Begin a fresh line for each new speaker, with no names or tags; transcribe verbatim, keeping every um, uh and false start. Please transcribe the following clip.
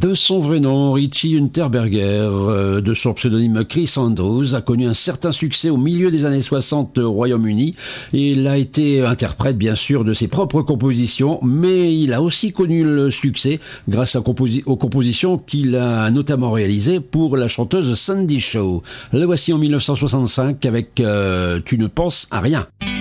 De son vrai nom, Richie Unterberger, euh, de son pseudonyme Chris Andrews, a connu un certain succès au milieu des années soixante au Royaume-Uni. Il a été interprète, bien sûr, de ses propres compositions, mais il a aussi connu le succès grâce à composi- aux compositions qu'il a notamment réalisées pour la chanteuse Sandy Shaw. Le voici en mille neuf cent soixante-cinq avec euh, Tu ne penses à rien.